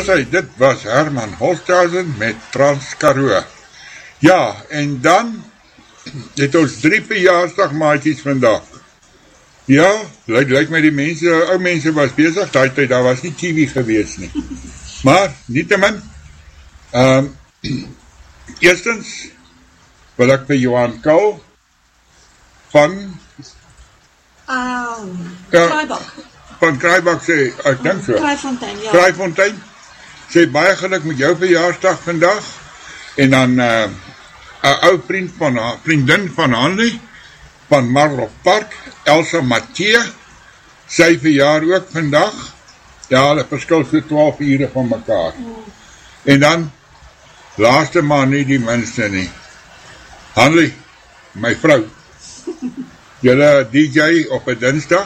Dit was Herman Holsthuizen met Transkaroo. Ja, en dan het ons 3 verjaarsdagmaatjies vandag. Ja, lyk my die mense, ou mense was bezig, daai tyd, daar was nie TV gewees nie. Maar, nietemin, eerstens wil ek vir Johan Kou van Kraaibak. Van Kraaibak sê, ek dink so. Kraaifontein, ja. Kraaifontein, sê baie geluk met jou verjaarsdag vandag, en dan 'n ou vriendin van Hanley, van Marlow Park, Elsa Mathieu, sy verjaar ook vandag, ja, hulle verskil so 12 ure van mekaar. En dan, laaste maar nie die minste nie, Hanley, my vrou, julle DJ op 'n Dinsdag,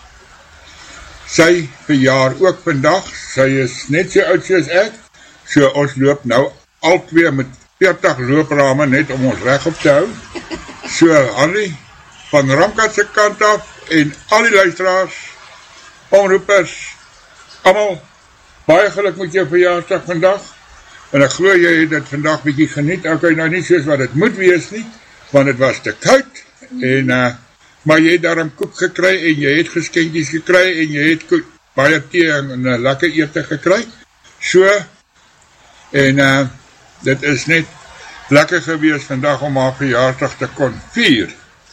sy verjaar ook vandag, sy is net so oud soos ek, so ons loop nou al twee met 40 looprame net om ons reg op te hou. So Hanley, van Ramkat se kant af, en al die luisteraars, omroepers, almal, baie geluk met jou verjaarsdag vandag, en ek glo jy het dit vandag bietjie geniet, ok, nou nie soos wat het moet wees nie, want het was te koud, en maar jy het daarom koek gekry, en jy het geskenkies gekry, en jy het baie thee en lekker ete gekry, so, en dit is net lekker gewees vandag om haar verjaarsdag te kon vier,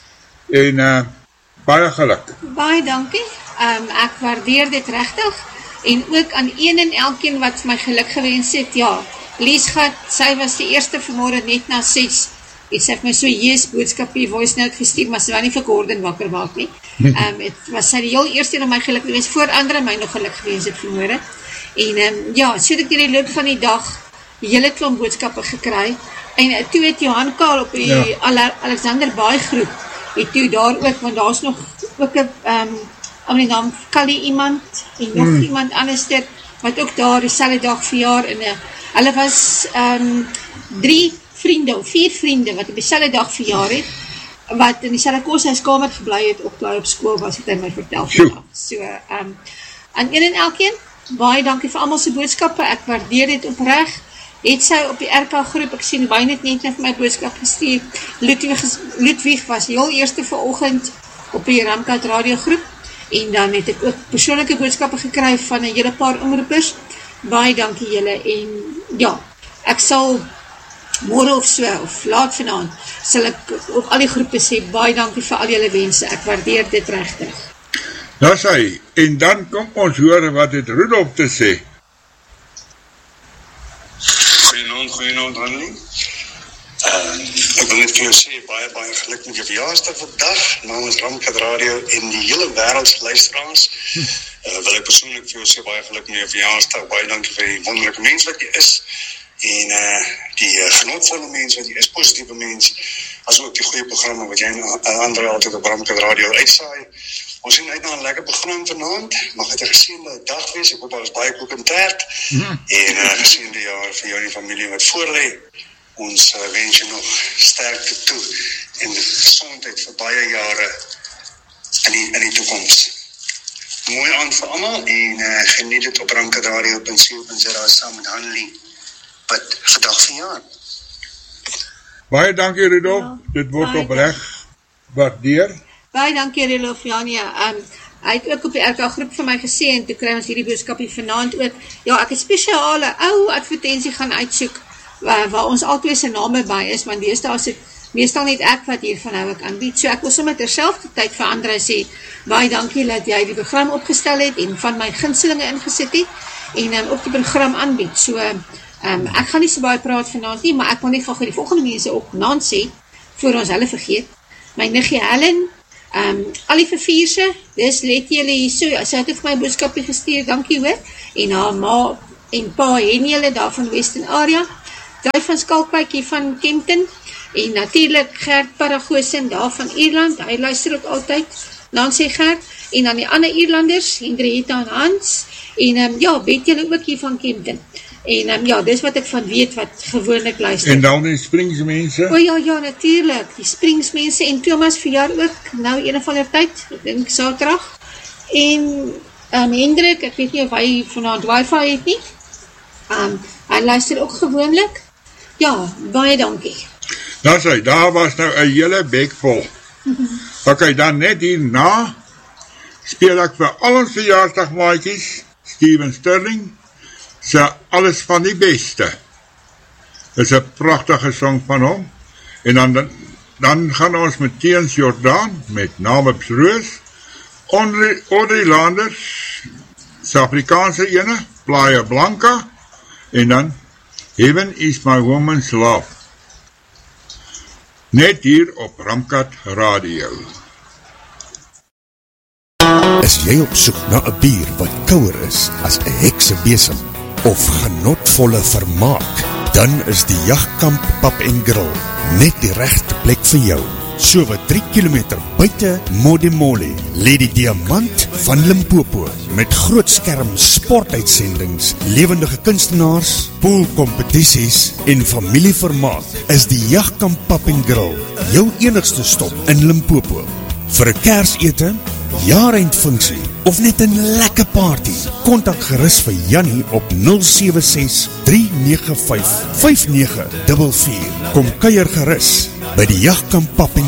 en baie geluk. Baie dankie, ek waardeer dit regtig, en ook aan een en elkeen wat my geluk gewens het, ja, Liesgat, sy was die eerste vanmorgen net na 6, en sy het my so boodskapie, voice note gestuur, maar sy wou nie vir Gordon wakker maak nie, het was sy die heel eerste om my geluk gewens, voor andere my nog geluk gewens het vanmorgen, en ja, so het ek die loop van die dag, die hele klomp boodskappe gekry, en toe het Johan Kaal op die Alexander Baai groep, het toe daar ook, want daar is nog ook om die naam Kali iemand, en nog iemand anders dit, wat ook daar dieselfde dag verjaar, en hulle was 3 vriende, of 4 vriende, wat op dieselfde dag verjaar het, wat in dieselfde koshuiskamer gebly het, ook klaar op school was, het hy my vertel vandag. So, aan een en elkeen, baie dankie vir almal se boodskappe, ek waardeer dit opreg, het sy op die RK groep, ek sien baie net vir my boodskap gestuur, Ludwig was heel eerste vanoggend op die Ramkat radio groep, en dan het ek ook persoonlijke boodskappe gekry van 'n hele paar omroepers, baie dankie julle, en ja, ek sal môre of so, of laat vanaand, sal ek op al die groepe sê, baie dankie vir al julle wense, ek waardeer dit regtig. Daar sê, en dan kom ons hoor wat het Rudolf te sê. Goeienaand Hanley. Ek wil net vir jou sê, baie geluk met jou verjaarsdag vandag, namens Ramkat Radio en die hele wêreld luisteraars. Wil ek persoonlik vir jou sê, baie geluk met jou verjaarsdag, baie dankie vir die wonderlike mens wat jy is, en die genotvolle mens wat jy is, positiewe mens, as ook die goeie programme wat jy en ander altyd op Ramkat Radio uitsaai. Ons sien uit na 'n lekker program vanaand, mag het 'n geseënde dag wees, ek hoop daar is baie koek en taart, en 'n geseënde jaar vir jou en die familie wat voorlê. Ons wens jou nog sterkte toe, en gesondheid vir baie jare in die toekoms. Mooi aand vir almal, en geniet dit op ramkadradio.co.za saam met Hanley, wat vandag verjaar. Baie dankie Rudolf, dit word opreg waardeer. Baie dankie Rudolf, Jania, hy het ook op die RK groep vir my gesê, en toe kry ons hierdie boodskapie vanaand ook, ja, ek het spesiale ou advertensie gaan uitsoek, waar ons al twee se name by is, want deesdae is dit meestal net ek wat hiervan hou ek aanbied, so ek wil sommer terselfdertyd vir Andre sê, baie dankie dat jy die program opgestel het, en van my gunstelinge ingesit het, en ook die program aanbied, so, ek gaan nie so baie praat vanaand nie, maar ek wil net van die volgende mense ook naam sê, voor ons hulle vergeet, my niggie Helen, al die vervierse, dis let julle hier so, sy het vir my boodskapie gestuur, dankie hoor, en haar ma en pa en julle daar van Western Area, Guy van Skalkwyk hier van Kempton, en natuurlijk Gert Paragosen daar van Ierland, hy luister ook altyd, Nancy Gert, en dan die ander Ierlanders, Henrietta en Hans, en ja, weet julle ook hier van Kempton, en ja, dis wat ek van weet, wat gewoonlik luister. En dan die Springsmense? O ja, natuurlijk, die Springsmense, en Thomas verjaar ook, nou een of ander tyd, ek dink Saterdag, en Hendrik, ek weet nie of hy vanavond wifi het nie, Hy luister ook gewoonlik. Ja, baie dankie. Dan sê, daar was nou 'n hele bek vol. Ok, dan net hierna speel ek vir al ons verjaarsdagmaatjies, Steven Sterling, sê alles van die beste. Dit is 'n pragtige song van hom. En dan gaan ons met Teens Jordaan, met Namibs Roos, Audrey Landers, Suid-Afrikaanse ene, Playa Blanca, en dan Heaven is my woman's love. Net hier op Ramkat Radio. Is jy op soek na 'n bier wat kouer is as 'n heksebesem of genotvolle vermaak, dan is die Jagkamp Pub & Grill net die regte plek vir jou. So wat 3 kilometer buite Modimolle lê die Diamant van Limpopo met groot skerm sportuitsendings, lewendige kunstenaars, poolkompetisies en familievermaak is die Jagkamp Pub & Grill jou enigste stop in Limpopo. Vir 'n Kersete, jaareindfunksie of net 'n lekker party, kontak gerus vir Jannie op 076 395 5944. Kom kuier gerus by die Jagkamp Pub &